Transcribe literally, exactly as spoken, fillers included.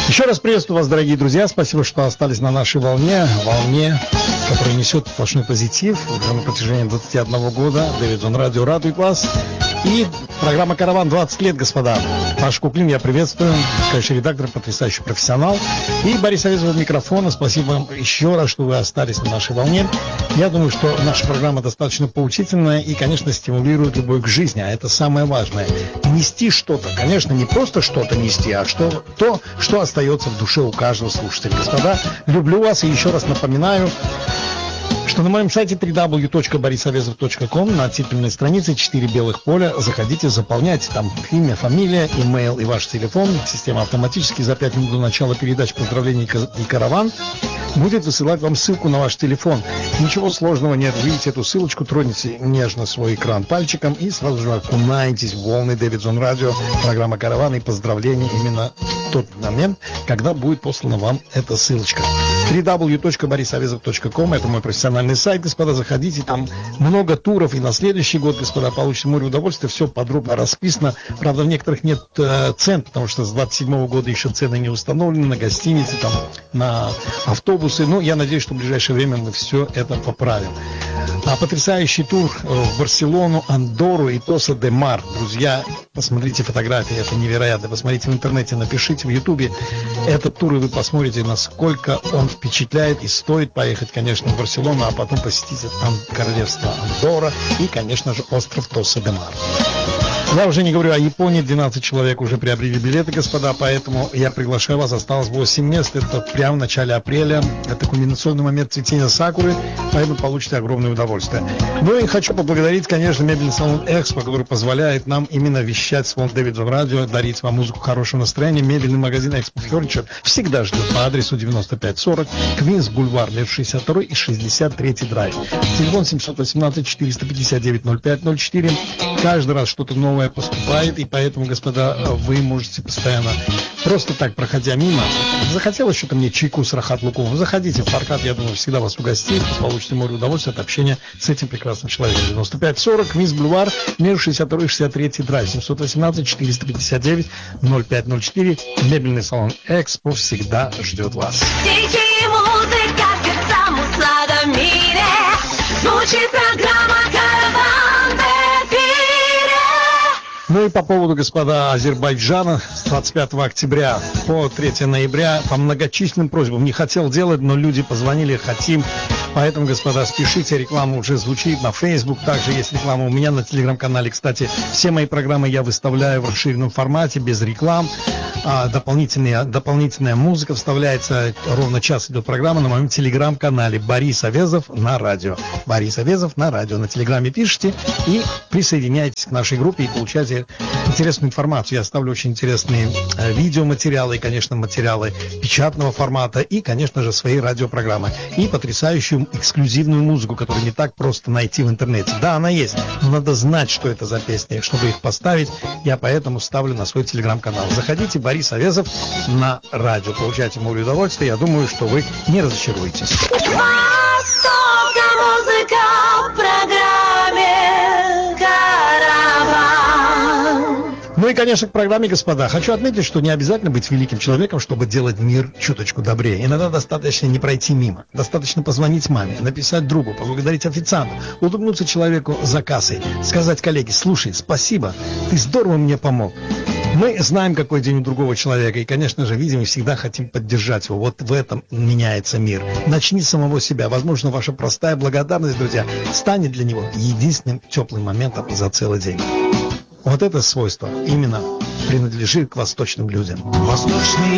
Еще раз приветствую вас, дорогие друзья. Спасибо, что остались на нашей волне. Волне, которая несет сплошной позитив уже на протяжении двадцати одного года. Дэвид Зон Радио радует вас. И программа «Караван» двадцать лет, господа. Паша Куклин, я приветствую. Конечно, редактор, потрясающий профессионал. И Борис Авезов от микрофона. Спасибо вам еще раз, что вы остались на нашей волне. Я думаю, что наша программа достаточно поучительная и, конечно, стимулирует любовь к жизни. А это самое важное. Нести что-то. Конечно, не просто что-то нести, а что, то, что остается в душе у каждого слушателя. Господа, люблю вас и еще раз напоминаю, что на моем сайте дабл ю дабл ю дабл ю точка борис авезов точка ком на титульной странице четыре белых поля. Заходите, заполняйте там имя, фамилия, имейл и ваш телефон. Система автоматически за пять минут до начала передач поздравлений и караван будет высылать вам ссылку на ваш телефон. Ничего сложного нет. Видите эту ссылочку, троните нежно свой экран пальчиком и сразу же окунаетесь в волны Дэвид Зон Радио, программа «Караван» и поздравления именно в тот момент, когда будет послана вам эта ссылочка. дабл ю дабл ю дабл ю точка борис авезов точка ком — это мой профессиональный сайт, господа, заходите, там много туров, и на следующий год, господа, получите море удовольствия, все подробно расписано. Правда, в некоторых нет э, цен, потому что с двадцать седьмого года еще цены не установлены на гостиницы, там, на автобусы. Ну, я надеюсь, что в ближайшее время мы все это поправим. А потрясающий тур в Барселону, Андорру и Тоса де Мар. Друзья, посмотрите фотографии, это невероятно. Посмотрите в интернете, напишите в Ютубе этот тур, и вы посмотрите, насколько он впечатляет. И стоит поехать, конечно, в Барселону, а потом посетить там королевство Андорра и, конечно же, остров Тоса де Мар. Я уже не говорю о Японии, двенадцать человек уже приобрели билеты, господа, поэтому я приглашаю вас, осталось восемь мест, это прямо в начале апреля, это кульминационный момент цветения сакуры, поэтому получите огромное удовольствие. Ну и хочу поблагодарить, конечно, мебельный салон Экспо, который позволяет нам именно вещать с волн Дэвид Зон Радио, дарить вам музыку хорошего настроения. Мебельный магазин Экспо Ферничер всегда ждет по адресу девяносто пять сорок, Квинс Бульвар, между шестьдесят второй и шестьдесят третий драйв. Телефон семь один восемь четыреста пятьдесят девять ноль пять ноль четыре. Каждый раз что-то новое поступает, и поэтому, господа, вы можете постоянно, просто так, проходя мимо, захотелось что-то мне чайку с Рахат Луковым, заходите в Фаркат, я думаю, всегда вас угостит, получите море удовольствия от общения с этим прекрасным человеком. девяносто пять сорок, Квинс Бульвар, между шестьдесят второй и шестьдесят третий драйв, семь один восемь четыреста пятьдесят девять ноль пять ноль четыре. Мебельный салон Экспо всегда ждет вас. Звучит программа «Караван» в эфире. Ну и по поводу, господа, Азербайджана, с двадцать пятого октября по третьего ноября по многочисленным просьбам, не хотел делать, но люди позвонили, хотим. Поэтому, господа, спешите, реклама уже звучит на Facebook, также есть реклама у меня на телеграм-канале. Кстати, все мои программы я выставляю в расширенном формате, без реклам. А дополнительная, дополнительная музыка вставляется, ровно час идет программа на моем телеграм-канале Борис Авезов на радио. Борис Авезов на радио. На телеграме пишите и присоединяйтесь к нашей группе и получайте интересную информацию. Я оставлю очень интересные э, видеоматериалы и, конечно, материалы печатного формата и, конечно же, свои радиопрограммы. И потрясающую эксклюзивную музыку, которую не так просто найти в интернете. Да, она есть, но надо знать, что это за песни, чтобы их поставить. Я поэтому ставлю на свой телеграм-канал. Заходите, Борис Авезов на радио. Получайте море удовольствия. Я думаю, что вы не разочаруетесь. Ну и, конечно, к программе, господа, хочу отметить, что не обязательно быть великим человеком, чтобы делать мир чуточку добрее. Иногда достаточно не пройти мимо. Достаточно позвонить маме, написать другу, поблагодарить официанту, улыбнуться человеку за кассой, сказать коллеге: слушай, спасибо, ты здорово мне помог. Мы знаем, какой день у другого человека, и, конечно же, видим и всегда хотим поддержать его. Вот в этом меняется мир. Начни с самого себя. Возможно, ваша простая благодарность, друзья, станет для него единственным теплым моментом за целый день. Вот это свойство именно принадлежит к восточным людям. Восточные